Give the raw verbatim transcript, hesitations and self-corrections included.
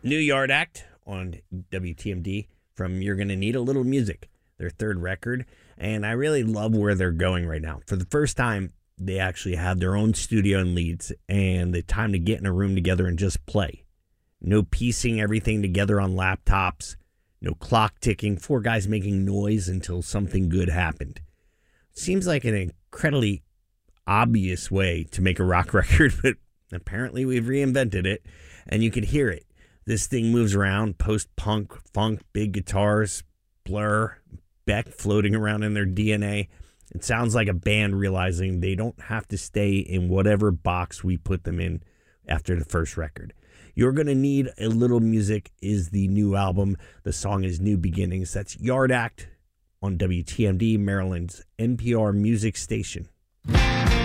New Yard Act on W T M D from You're Gonna Need a Little Music, their third record. And I really love where they're going right now. For the first time, they actually have their own studio in Leeds and the time to get in a room together and just play. No piecing everything together on laptops, no clock ticking, four guys making noise until something good happened. Seems like an incredibly obvious way to make a rock record, but apparently we've reinvented it, and you can hear it. This thing moves around, post-punk, funk, big guitars, Blur, Beck floating around in their D N A. It sounds like a band realizing they don't have to stay in whatever box we put them in after the first record. You're Gonna Need a Little Music is the new album. The song is New Beginnings. That's Yard Act on W T M D, Maryland's N P R music station.